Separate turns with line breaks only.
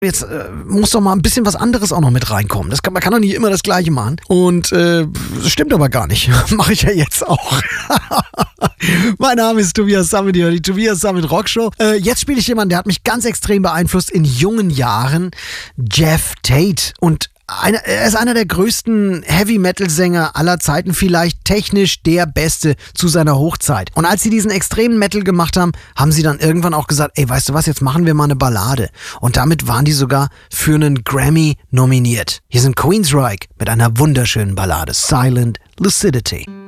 Jetzt muss doch mal ein bisschen was anderes auch noch mit reinkommen. Man kann doch nicht immer das Gleiche machen. Und das stimmt aber gar nicht. Mache ich ja jetzt auch. Mein Name ist Tobias Sammet, die Tobias Sammet Rockshow. Jetzt spiele ich jemanden, der hat mich ganz extrem beeinflusst in jungen Jahren. Geoff Tate. Und er ist einer der größten Heavy-Metal-Sänger aller Zeiten, vielleicht technisch der Beste zu seiner Hochzeit. Und als sie diesen extremen Metal gemacht haben, haben sie dann irgendwann auch gesagt, ey, weißt du was, jetzt machen wir mal eine Ballade. Und damit waren die sogar für einen Grammy nominiert. Hier sind Queensryche mit einer wunderschönen Ballade, Silent Lucidity.